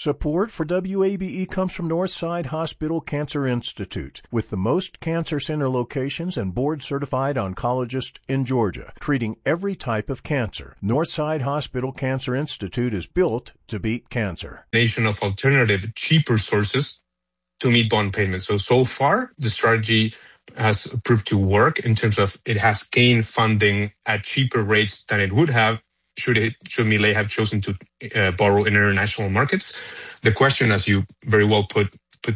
Support for WABE comes from Northside Hospital Cancer Institute, with the most cancer center locations and board-certified oncologists in Georgia, treating every type of cancer. Northside Hospital Cancer Institute is built to beat cancer. Nation of alternative, cheaper sources to meet bond payments. So far, the strategy has proved to work in terms of it has gained funding at cheaper rates than it would have should Milei have chosen to borrow in international markets. The question, as you very well put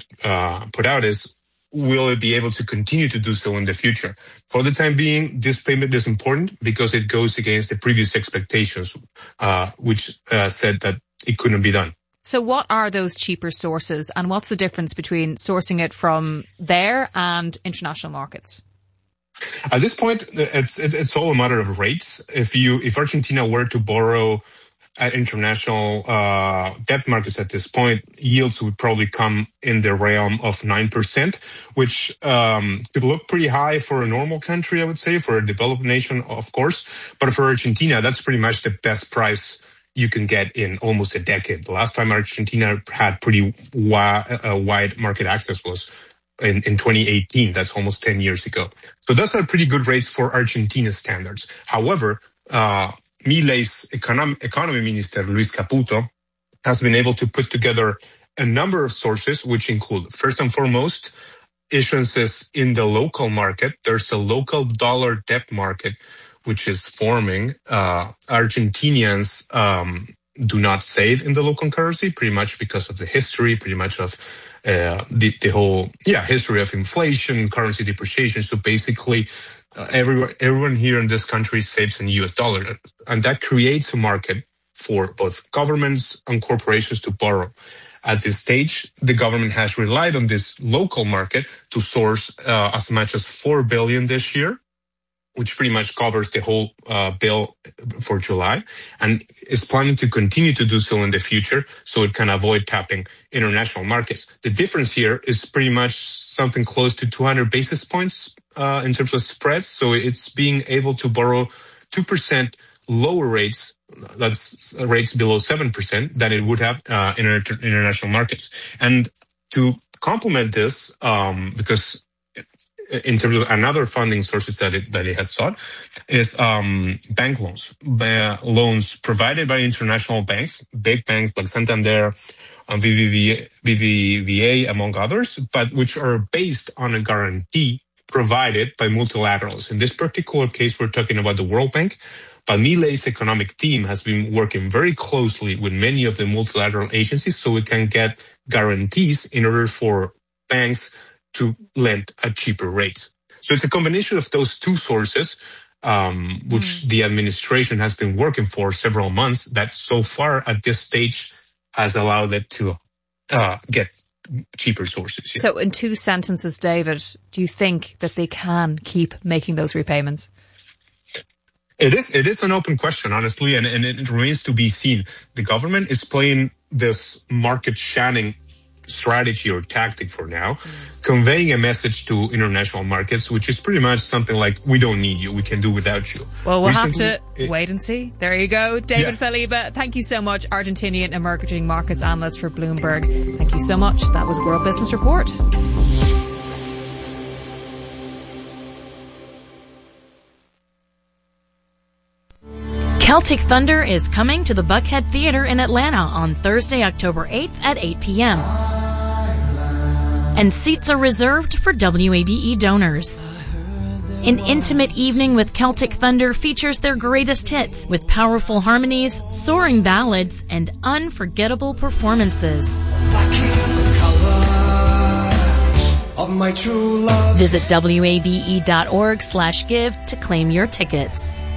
out, is will it be able to continue to do so in the future? For the time being, this payment is important because it goes against the previous expectations, which said that it couldn't be done. So what are those cheaper sources, and what's the difference between sourcing it from there and international markets? At this point, it's all a matter of rates. If Argentina were to borrow at international debt markets at this point, yields would probably come in the realm of 9%, which could look pretty high for a normal country, I would say, for a developed nation, of course. But for Argentina, that's pretty much the best price you can get in almost a decade. The last time Argentina had pretty wide market access was in 2018. That's almost 10 years ago. So those are pretty good rates for Argentina standards. However, Milei's economy minister, Luis Caputo, has been able to put together a number of sources, which include, first and foremost, issuances in the local market. There's a local dollar debt market which is forming. Argentinians do not save in the local currency, pretty much because of the history, pretty much of the whole history of inflation, currency depreciation. So basically, everyone here in this country saves in US dollar, and that creates a market for both governments and corporations to borrow. At this stage, the government has relied on this local market to source as much as $4 billion this year, which pretty much covers the whole bill for July, and is planning to continue to do so in the future so it can avoid tapping international markets. The difference here is pretty much something close to 200 basis points in terms of spreads. So it's being able to borrow 2% lower rates, that's rates below 7%, than it would have in international markets. And to complement this, because in terms of another funding sources that it has sought is bank loans. Loans provided by international banks, big banks like Santander and BBVA, among others, but which are based on a guarantee provided by multilaterals. In this particular case, we're talking about the World Bank, but Milei's economic team has been working very closely with many of the multilateral agencies so we can get guarantees in order for banks to lend at cheaper rates. So it's a combination of those two sources, which the administration has been working for several months, that so far at this stage has allowed it to get cheaper sources. Yeah. So in two sentences, David, do you think that they can keep making those repayments? It is an open question, honestly, and it remains to be seen. The government is playing this market shanning strategy or tactic for now, conveying a message to international markets, which is pretty much something like, we don't need you, we can do without you. Well, we'll have to wait and see. There you go. David Feliba, thank you so much, Argentinian emerging markets analyst for Bloomberg. Thank you so much. That was World Business Report. Celtic Thunder is coming to the Buckhead Theatre in Atlanta on Thursday, October 8th at 8 p.m. And seats are reserved for WABE donors. An intimate evening with Celtic Thunder features their greatest hits with powerful harmonies, soaring ballads, and unforgettable performances. Visit WABE.org/give to claim your tickets.